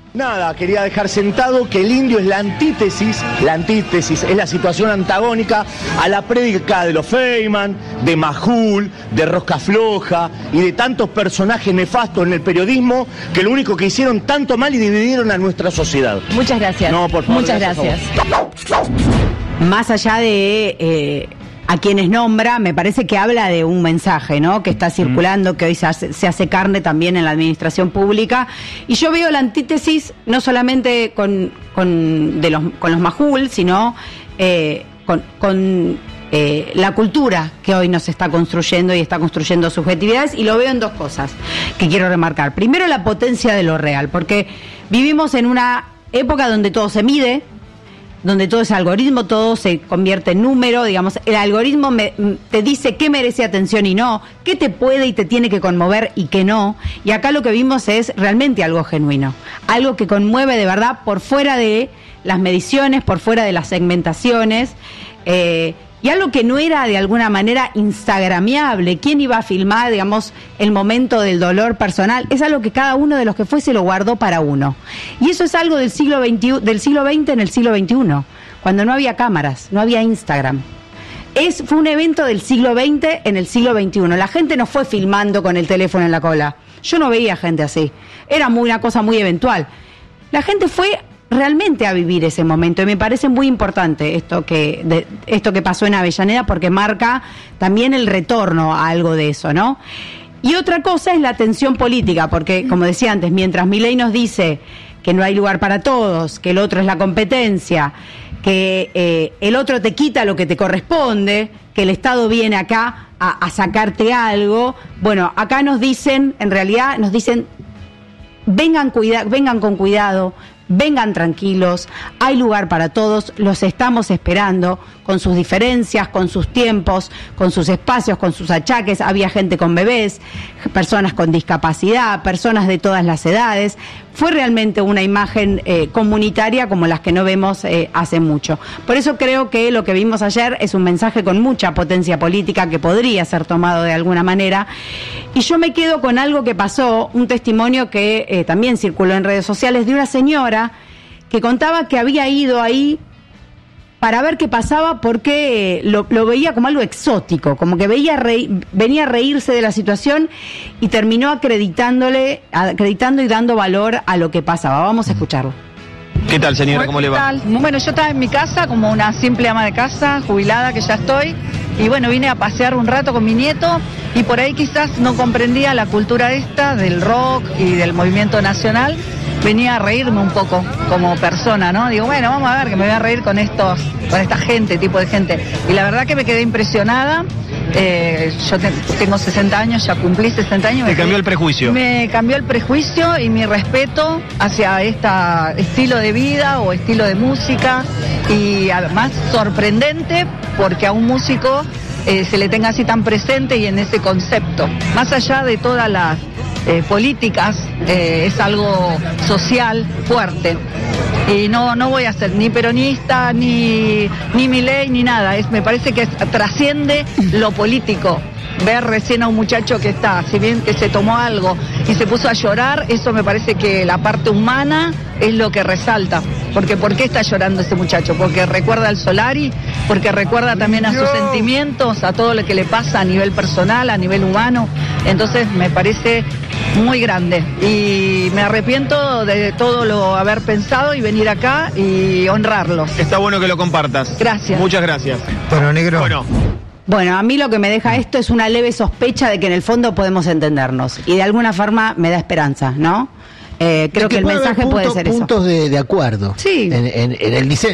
Nada, quería dejar sentado que el indio es la antítesis, es la situación antagónica a la prédica de los Feynman, de Majul, de Rosca Floja y de tantos personajes nefastos en el periodismo que lo único que hicieron tanto mal y dividieron a nuestra sociedad. Muchas gracias. No, por favor. Muchas gracias. Más allá de a quienes nombra, me parece que habla de un mensaje, ¿no? Que está circulando, que hoy se hace carne también en la administración pública. Y yo veo la antítesis no solamente con los Majul, sino con la cultura que hoy nos está construyendo y está construyendo subjetividades, y lo veo en dos cosas que quiero remarcar. Primero, la potencia de lo real, porque vivimos en una época donde todo se mide, donde todo es algoritmo, todo se convierte en número, digamos, el algoritmo te dice qué merece atención y no, qué te puede y te tiene que conmover y qué no, y acá lo que vimos es realmente algo genuino, algo que conmueve de verdad por fuera de las mediciones, por fuera de las segmentaciones, y algo que no era de alguna manera instagramiable. ¿Quién iba a filmar, digamos, el momento del dolor personal? Es algo que cada uno de los que fue se lo guardó para uno. Y eso es algo del siglo XX en el siglo XXI, cuando no había cámaras, no había Instagram. Fue un evento del siglo XX en el siglo XXI. La gente no fue filmando con el teléfono en la cola. Yo no veía gente así. Era una cosa muy eventual. La gente fue realmente a vivir ese momento, y me parece muy importante esto que pasó en Avellaneda, porque marca también el retorno a algo de eso, ¿no? Y otra cosa es la tensión política, porque, como decía antes, mientras Milei nos dice que no hay lugar para todos, que el otro es la competencia, que el otro te quita lo que te corresponde, que el Estado viene acá a sacarte algo, bueno, acá nos dicen, en realidad nos dicen, vengan con cuidado, vengan tranquilos, hay lugar para todos, los estamos esperando, con sus diferencias, con sus tiempos, con sus espacios, con sus achaques. Había gente con bebés, personas con discapacidad, personas de todas las edades. Fue realmente una imagen comunitaria como las que no vemos hace mucho. Por eso creo que lo que vimos ayer es un mensaje con mucha potencia política que podría ser tomado de alguna manera. Y yo me quedo con algo que pasó, un testimonio que también circuló en redes sociales de una señora que contaba que había ido ahí para ver qué pasaba, porque lo veía como algo exótico, como que venía a reírse de la situación y terminó acreditando y dando valor a lo que pasaba. Vamos a escucharlo. ¿Qué tal, señora? ¿Cómo le va? Bueno, yo estaba en mi casa como una simple ama de casa, jubilada que ya estoy, y bueno, vine a pasear un rato con mi nieto, y por ahí quizás no comprendía la cultura esta del rock y del movimiento nacional. Venía a reírme un poco como persona, ¿no? Digo, bueno, vamos a ver, que me voy a reír con esta tipo de gente. Y la verdad que me quedé impresionada. Yo tengo 60 años, ya cumplí 60 años. ¿Te cambió el prejuicio? Me cambió el prejuicio y mi respeto hacia este estilo de vida o estilo de música. Y además sorprendente, porque a un músico se le tenga así tan presente y en ese concepto. Más allá de todas las políticas, es algo social fuerte. Y no voy a ser ni peronista, ni Milei, ni nada. Me parece que trasciende lo político. Ver recién a un muchacho que si bien que se tomó algo y se puso a llorar, eso me parece que la parte humana es lo que resalta. Porque ¿por qué está llorando ese muchacho? Porque recuerda al Solari, porque recuerda también a sus sentimientos, a todo lo que le pasa a nivel personal, a nivel humano. Entonces me parece muy grande y me arrepiento de todo lo haber pensado y venir acá y honrarlos. Está bueno que lo compartas. Gracias. Muchas gracias. Bueno, negro. Bueno, a mí lo que me deja esto es una leve sospecha de que en el fondo podemos entendernos, y de alguna forma me da esperanza, ¿no? Creo que el mensaje puede ser eso. Puntos de acuerdo. Sí. En el disenso,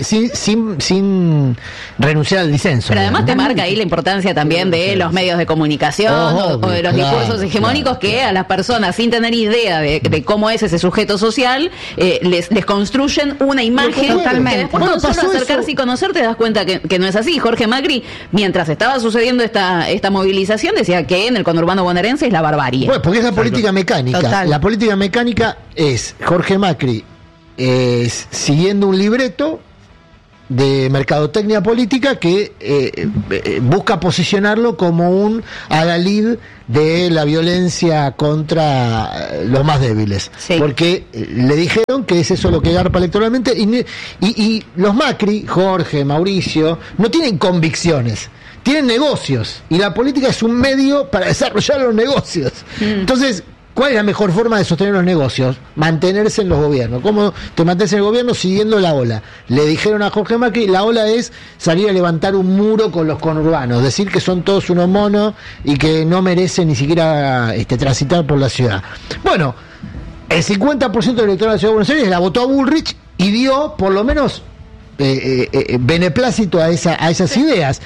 sin renunciar al disenso. Pero además te marca ahí la importancia también de los medios de comunicación o de los discursos hegemónicos que a las personas, sin tener idea de cómo es ese sujeto social, les construyen una imagen. Totalmente. Que después cuando solo acercarse y conocer te das cuenta que no es así. Jorge Macri, mientras estaba sucediendo esta movilización, decía que en el conurbano bonaerense es la barbarie. Bueno, porque es la política mecánica. Total. La política mecánica es Jorge Macri siguiendo un libreto de mercadotecnia política que busca posicionarlo como un adalid de la violencia contra los más débiles, sí. Porque le dijeron que es eso lo que garpa electoralmente y los Macri, Jorge, Mauricio, no tienen convicciones, tienen negocios y la política es un medio para desarrollar los negocios. Entonces, ¿cuál es la mejor forma de sostener los negocios? Mantenerse en los gobiernos. ¿Cómo te mantienes en el gobierno? Siguiendo la ola. Le dijeron a Jorge Macri, la ola es salir a levantar un muro con los conurbanos, decir que son todos unos monos y que no merecen ni siquiera transitar por la ciudad. Bueno, el 50% del electorado de la Ciudad de Buenos Aires la votó a Bullrich y dio, por lo menos, beneplácito a esas ideas.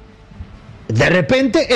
De repente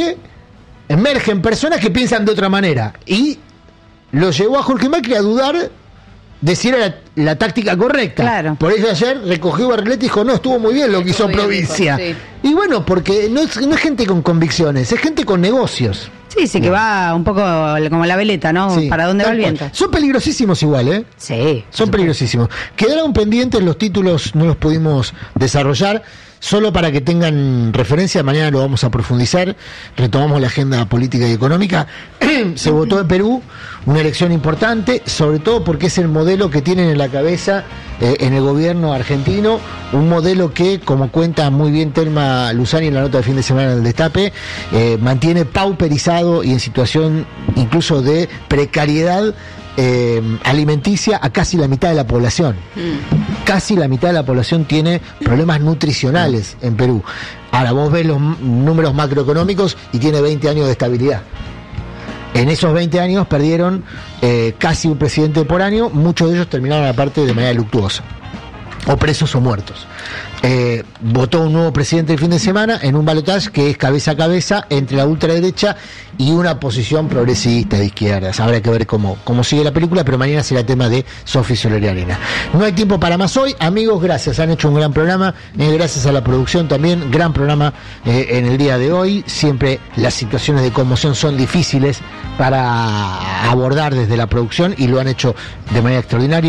emergen personas que piensan de otra manera y lo llevó a Jorge Macri a dudar de si era la táctica correcta. Claro. Por eso ayer recogió Barrilete y dijo, no, estuvo muy bien lo que hizo Provincia. Sí. Y bueno, porque no es gente con convicciones, es gente con negocios. Sí, que va un poco como la veleta, ¿no? Sí, ¿Para dónde va el tal cual. viento? Son peligrosísimos igual, ¿eh? Sí. Son peligrosísimos. Quedaron pendientes los títulos, no los pudimos desarrollar. Solo para que tengan referencia, mañana lo vamos a profundizar, retomamos la agenda política y económica. Se votó en Perú, una elección importante, sobre todo porque es el modelo que tienen en la cabeza en el gobierno argentino, un modelo que, como cuenta muy bien Telma Luzani en la nota de fin de semana del Destape, mantiene pauperizado y en situación incluso de precariedad alimenticia a casi la mitad de la población. Casi la mitad de la población tiene problemas nutricionales en Perú. Ahora vos ves los números macroeconómicos y tiene 20 años de estabilidad. En esos 20 años perdieron casi un presidente por año, muchos de ellos terminaron aparte de manera luctuosa, o presos o muertos. Votó un nuevo presidente el fin de semana en un balotaje que es cabeza a cabeza entre la ultraderecha y una posición progresista de izquierdas. Habrá que ver cómo sigue la película, pero mañana será tema de Sofi Soleriarena. No hay tiempo para más hoy. Amigos, gracias, han hecho un gran programa. Gracias a la producción también, gran programa en el día de hoy. Siempre las situaciones de conmoción son difíciles para abordar desde la producción y lo han hecho de manera extraordinaria.